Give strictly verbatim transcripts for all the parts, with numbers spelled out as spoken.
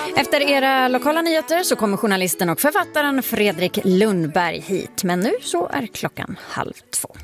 Efter era lokala nyheter så kommer journalisten och författaren Fredrik Lundberg hit. Men nu så är klockan halv två.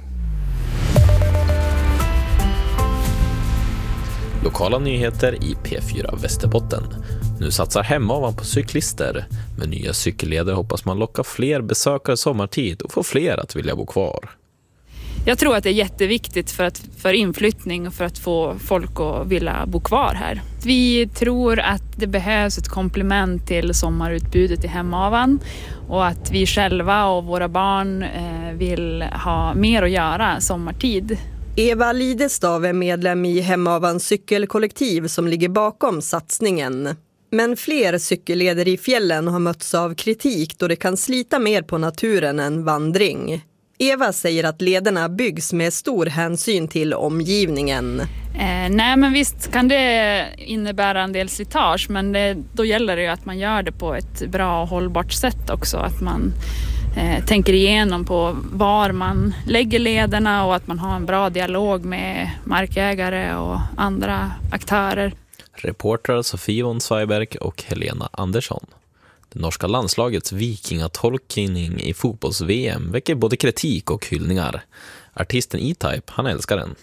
Lokala nyheter i P fyra Västerbotten. Nu satsar Hemavan på cyklister. Med nya cykelleder hoppas man locka fler besökare sommartid och få fler att vilja bo kvar. Jag tror att det är jätteviktigt för, att, för inflyttning och för att få folk att vilja bo kvar här. Vi tror att det behövs ett komplement till sommarutbudet i Hemavan och att vi själva och våra barn eh, vill ha mer att göra sommartid. Eva Lidestav är medlem i Hemavans cykelkollektiv som ligger bakom satsningen. Men fler cykelleder i fjällen har mötts av kritik då det kan slita mer på naturen än vandring. Eva säger att lederna byggs med stor hänsyn till omgivningen. Eh, nej men visst kan det innebära en del slitage, men det, då gäller det ju att man gör det på ett bra och hållbart sätt också. Att man eh, tänker igenom på var man lägger lederna och att man har en bra dialog med markägare och andra aktörer. Reportrar Sofie von Zweiberg och Helena Andersson. Det norska landslagets vikingatolkning i fotbolls-V M väcker både kritik och hyllningar. Artisten E-Type, han älskar den.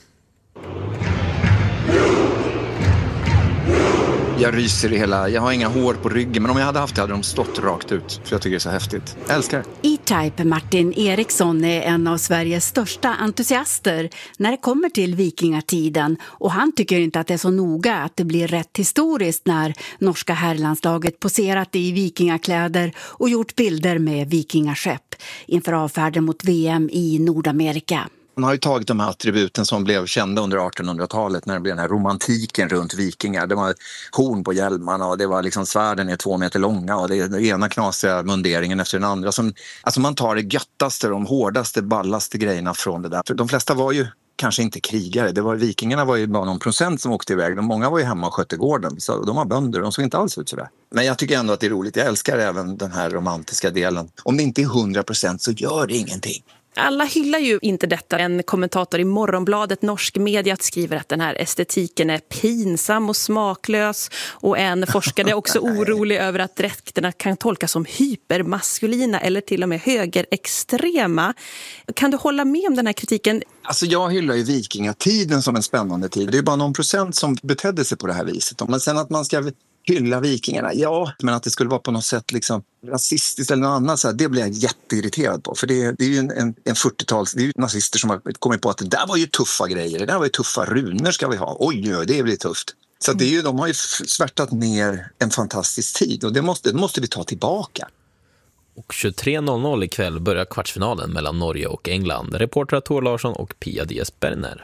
Jag ryser i hela, jag har inga hår på ryggen, men om jag hade haft det hade de stått rakt ut. För jag tycker det är så häftigt. Jag älskar det. E-Type Martin Eriksson är en av Sveriges största entusiaster när det kommer till vikingatiden. Och han tycker inte att det är så noga att det blir rätt historiskt när norska herrlandslaget poserat i vikingakläder och gjort bilder med vikingaskepp inför avfärden mot V M i Nordamerika. Man har ju tagit de här attributen som blev kända under artonhundratalet när det blev den här romantiken runt vikingar. Det var horn på hjälmarna och det var liksom svärden är två meter långa och det är den ena knasiga munderingen efter den andra. Som, alltså man tar det göttaste, de hårdaste, ballaste grejerna från det där. För de flesta var ju kanske inte krigare. Det var, vikingarna var ju bara någon procent som åkte iväg. De många var ju hemma och skötte gården. Så de var bönder, de såg inte alls ut sådär. Men jag tycker ändå att det är roligt. Jag älskar även den här romantiska delen. Om det inte är hundra procent så gör det ingenting. Alla hyllar ju inte detta. En kommentator i Morgonbladet Norsk Media skriver att den här estetiken är pinsam och smaklös. Och en forskare är också orolig över att dräkterna kan tolkas som hypermaskulina eller till och med högerextrema. Kan du hålla med om den här kritiken? Alltså jag hyllar ju vikingatiden som en spännande tid. Det är bara någon procent som betedde sig på det här viset. Men sen att man ska hylla vikingarna, ja, men att det skulle vara på något sätt liksom rasistiskt eller något annat, så här, det blir jag jätteirriterad på. För det, det är ju en, en, en fyrtiotals, det är ju nazister som har kommit på att det där var ju tuffa grejer, det där var ju tuffa runor ska vi ha. Oj, oj, det blir tufft. Så det är ju, de har ju svärtat ner en fantastisk tid och det måste, det måste vi ta tillbaka. Och tjugotre noll noll ikväll börjar kvartsfinalen mellan Norge och England. Reportrar Tor Larsson och Pia Diaz Berner.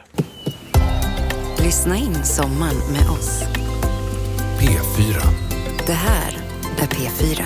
Lyssna in sommaren med oss. P fyra. Det här är P fyra.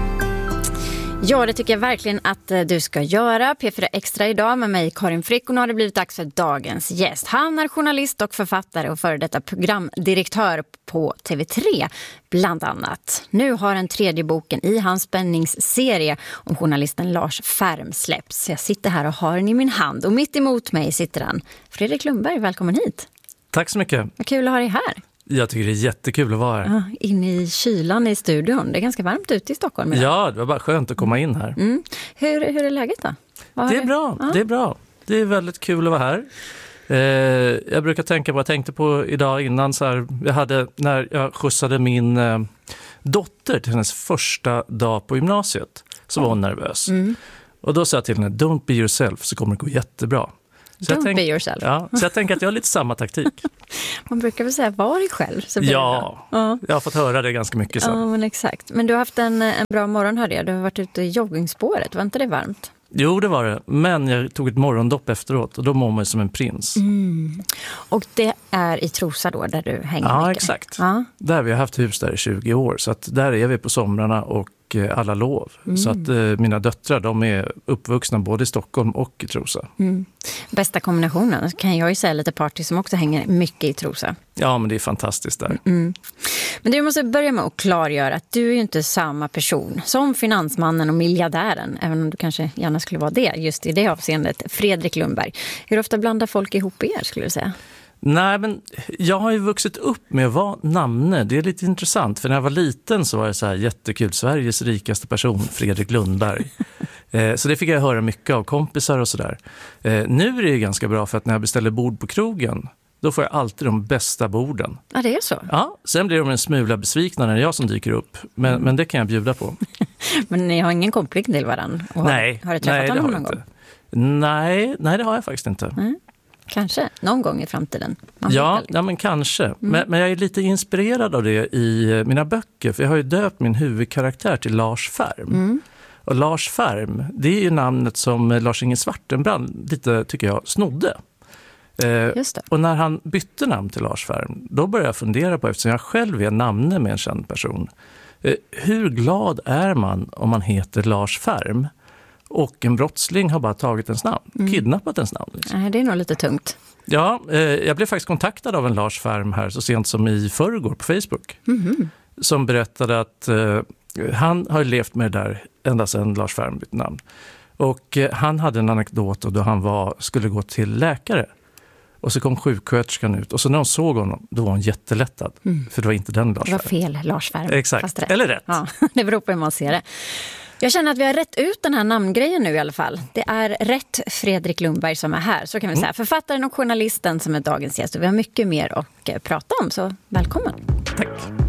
Ja, det tycker jag verkligen att du ska göra. P fyra Extra idag med mig, Karin Frick. Och nu har det blivit dags för dagens gäst. Han är journalist och författare och före detta programdirektör på T V tre, bland annat. Nu har den tredje boken i hans spänningsserie om journalisten Lars Färm släppts. Jag sitter här och har den i min hand. Och mitt emot mig sitter han. Fredrik Lundberg, välkommen hit. Tack så mycket. Vad kul att ha dig här. Jag tycker det är jättekul att vara här. Ja, inne i kylan i studion. Det är ganska varmt ute i Stockholm idag. Ja, det var bara skönt att komma in här. Mm. Hur, hur är läget då? Vad det är bra, ja. det är bra. Det är väldigt kul att vara här. Eh, jag brukar tänka på, jag tänkte på idag innan så här, jag hade, när jag skjutsade min eh, dotter till hennes första dag på gymnasiet så var hon nervös. Mm. Och då sa jag till henne, don't be yourself, så kommer det gå jättebra. Så Don't jag tänk, be yourself. Ja, så jag tänker att jag har lite samma taktik. Man brukar väl säga, var dig själv. Så ja, ja, jag har fått höra det ganska mycket. Så. Ja, men exakt. Men du har haft en, en bra morgon, hörde jag. Du har varit ute i joggingspåret. Var inte det varmt? Jo, det var det. Men jag tog ett morgondopp efteråt och då mår man som en prins. Mm. Och det är i Trosa då, där du hänger ja, mycket? Exakt. Ja, exakt. Där vi har haft hus där i tjugo år. Så att där är vi på somrarna och alla lov. Mm. Så att eh, mina döttrar, de är uppvuxna både i Stockholm och i Trosa. Mm. Bästa kombinationen, kan jag ju säga, lite party som också hänger mycket i Trosa. Ja, men det är fantastiskt där. Mm. Men du måste börja med att klargöra att du är ju inte samma person som finansmannen och miljardären, även om du kanske gärna skulle vara det just i det avseendet, Fredrik Lundberg. Hur ofta blandar folk ihop er, skulle du säga? Nej, men jag har ju vuxit upp med att vara namne. Det är lite intressant, för när jag var liten så var det så här jättekul. Sveriges rikaste person, Fredrik Lundberg. eh, så det fick jag höra mycket av kompisar och sådär. Eh, nu är det ju ganska bra, för att när jag beställer bord på krogen, då får jag alltid de bästa borden. Ja, det är så. Ja, sen blir de en smula besvikna när det är jag som dyker upp. Men, mm. men det kan jag bjuda på. Men ni har ingen koppling till varandra? Och nej. Har du träffat nej, honom någon inte. gång? Nej, nej, det har jag faktiskt inte. Mm. Kanske, någon gång i framtiden. Ja, ja, men kanske. Mm. Men, men jag är lite inspirerad av det i mina böcker. För jag har ju döpt min huvudkaraktär till Lars Färm. Mm. Och Lars Färm, det är ju namnet som Lars-Inge Svartenbrand lite, tycker jag, snodde. Just det. Och när han bytte namn till Lars Färm, då började jag fundera på, eftersom jag själv är namne med en känd person, hur glad är man om man heter Lars Färm och en brottsling har bara tagit ens namn, mm. kidnappat ens namn? Liksom. Nej, det är nog lite tungt. Ja, eh, jag blev faktiskt kontaktad av en Lars Färm här så sent som i förrgår på Facebook, mm. som berättade att eh, han har levt med det där ända sedan Lars Färm bytte namn. Och eh, han hade en anekdot då han var, skulle gå till läkare. Och så kom sjuksköterskan ut. Och så när hon såg honom, då var hon jättelättad. Mm. För det var inte den Lars Färm. Det var fel Lars Färm. Exakt, fast rätt. Eller rätt. Ja, det beror på hur man ser det. Jag känner att vi har rätt ut den här namngrejen nu i alla fall. Det är rätt Fredrik Lundberg som är här, så kan vi säga. Mm. Författaren och journalisten som är dagens gäst. Och vi har mycket mer att prata om, så välkommen. Tack.